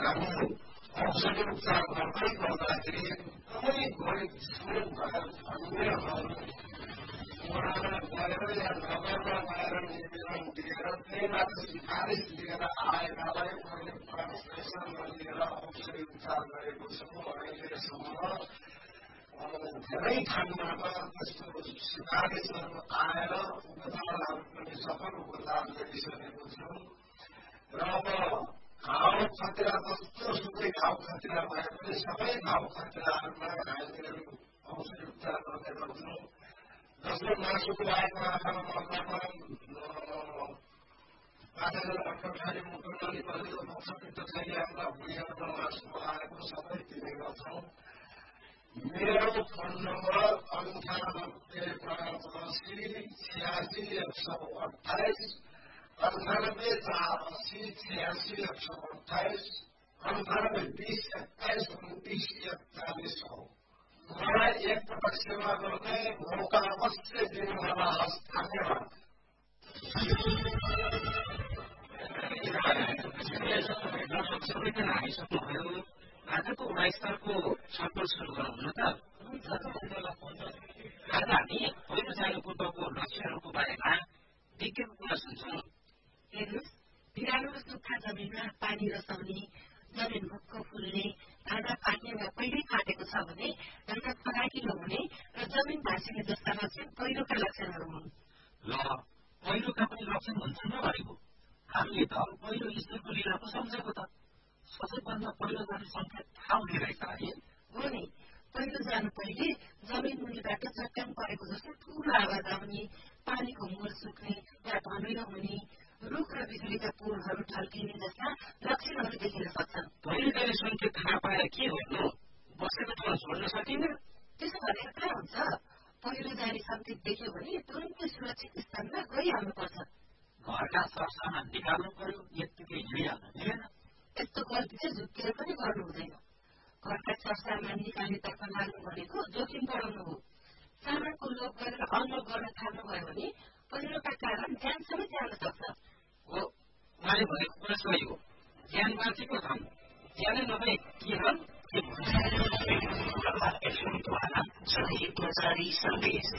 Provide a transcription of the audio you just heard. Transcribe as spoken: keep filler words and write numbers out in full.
हामी औषधि उपचार गर्दै गर्दाखेरि कुनै घरि स्मृत भएर भन्ने गरेर या नगरमा गएर निवेदन दिएर त्यही मात्र सिफारिस लिएर आएकालाई मैले ट्रान्सलेसन लिएर औषधि उपचार गरेको छु। अहिलेसम्म धेरै ठाउँबाट त्यस्तो सिफारिसहरू आएर उपचारहरू पनि सफल उपचार गरिसकेको छु र अब घाउ खतरा जस्तो सुकै घाउ खतरा भए पनि सबै घाउ खतराहरूलाई हामीले औषधि उपचार गर्ने गर्छौँ। जसले मासुको आएको आँखामा मर्दामा पाठेर अठ्ठारी मुटुनली बजेको मौसमी त छैन भुइँहरूमा मासुको आएको सबै दिने गर्छौँ। मेरो फोन नम्बर अन्ठानब्बे पाँच असी छ्यासी एक सौ अठाइस अन्ठानब्बे चार असी छ्यासी एक सौ अठाइस अन्ठानब्बे बिस एक्काइस उन्तिस एकचालिस हो। मलाई एकपटक सेवा गर्ने मौका अवश्य दिनुहोला। हस्, धन्यवाद। सबैजना आइसक्नुभयो। आजको उडाइस्तरको छलफल सुरु गरौँ न त। आज हामी पहिरो जानु पूर्वको लक्ष्यहरूको बारेमा विज्ञको कुरा सुन्छौँ। हेर्नुहोस्, बिरालो र सुक्खा जमिनमा पानी रसाउने, जमिन भुक्क फुल्ने, ताजा पाक्ने वा पहिरै फाटेको छ भने एउटा फराकिलो हुने र जमिन भाँसिने जस्ता लक्षण पहिरोका लक्षणहरू हुन्। ल, पहिरोका पनि लक्षण हुन्छन् र भनेको हामीले त पहिरो ईश्वरको लीला पो सम्झेको त। सबैभन्दा पहिरो जाने सङ्केत थाहा हुने रहेछ है। हो नि, पहिरो जानु पहिले जमिन मुनिबाट चट्याङ परेको जस्तो ठुलो आवाज आउने, पानीको मुर सुक्ने वा धमिलो हुने, रुख र बिजुलीका पोलहरू ढल्किने जस्ता लक्षणहरू देखिन सक्छन्। पहिरो जाने सङ्केत थाहा पाएर के गर्नु? बसेको ठाउँ छोड्न सकिन्न? त्यसो भनेर कहाँ हुन्छ? पहिरो जाने सङ्केत देख्यो भने तुरन्तै सुरक्षित स्थानमा गइहाल्नुपर्छ। घरका सरसामान निकाल्नु पर्यो, यत्तिकै हिँडिहाल्नु मिलेन। यस्तो गल्ती चाहिँ झुक्किएर पनि गर्नु हुँदैन। घरका सरसामान निकाल्नेतर्फ लाग्नु भनेको जोखिम बढाउनु हो। सामानको लोभ गरेर अनलोभ गर्न थाल्नुभयो भने पहिरोका कारण ज्यान समेत जान सक्छ। हो, उहाँले भनेको कुरा सही हो। ज्यान बाँचेको छन्, ज्यानै नभए के हन्? सही प्रचारी सन्देश।